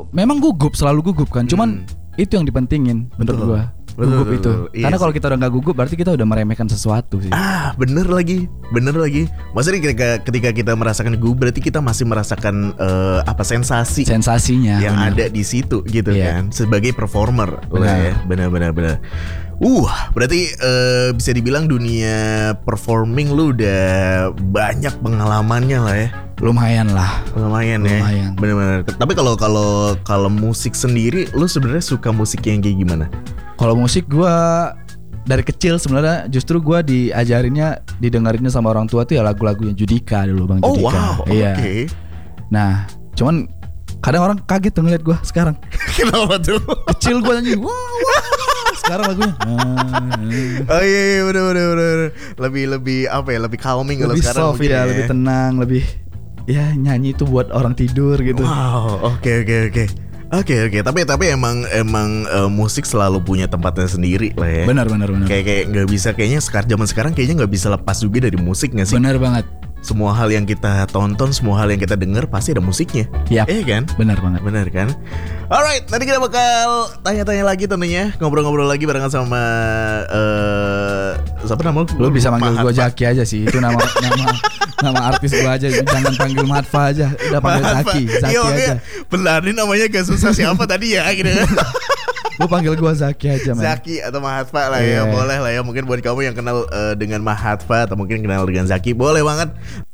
memang gugup, selalu gugup kan. Cuman itu yang dipentingin menurut gua. Gugup itu. Iya Karena sih. kalau kita udah gak gugup berarti kita udah meremehkan sesuatu sih. Bener lagi. Maksudnya ketika kita merasakan gugup berarti kita masih merasakan sensasinya yang ada di situ gitu kan, sebagai performer. Benar. Berarti bisa dibilang dunia performing lu udah banyak pengalamannya lah ya. Lumayan ya. Benar. Tapi kalau musik sendiri, lu sebenarnya suka musik yang kayak gimana? Kalau musik gue dari kecil sebenarnya justru gue didengarinnya sama orang tua tuh ya lagu-lagunya Judika dulu, Bang Judika. Oh wow, iya. Okay. Nah, cuman kadang orang kaget tuh ngeliat gue sekarang. Kenapa tuh? Kecil gue nyanyi, wah. Sekarang lagunya. Oh iya, bener. Lebih apa ya? Lebih calming kalau sekarang. Lebih soft ya, lebih tenang, lebih ya nyanyi itu buat orang tidur gitu. Wow, oke. Tapi emang musik selalu punya tempatnya sendiri lah ya. Benar. Kayak nggak bisa, kayaknya zaman sekarang kayaknya nggak bisa lepas juga dari musik nggak sih? Benar banget. Semua hal yang kita tonton, semua hal yang kita dengar pasti ada musiknya. Iya kan? Benar banget. Benar kan? Alright, nanti kita bakal tanya-tanya lagi tentunya, ngobrol-ngobrol lagi barengan sama siapa nama? Lu bisa manggil gue Zaki aja sih. Itu nama artis gue aja. Jangan panggil Matfa aja. Udah panggil Zaki aja. Benar, ini namanya gak susah siapa tadi ya gitu. Lu panggil gue Zaki aja, man. Zaki atau Mahatfa lah ya, boleh lah ya. Mungkin buat kamu yang kenal dengan Mahatfa atau mungkin kenal dengan Zaki, boleh banget.